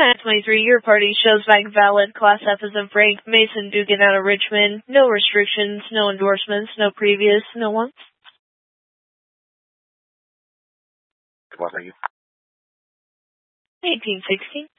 923, your party shows back valid. Class F is of rank. Mason Dugan out of Richmond. No restrictions, no endorsements, no previous, no one. What are you? 1816.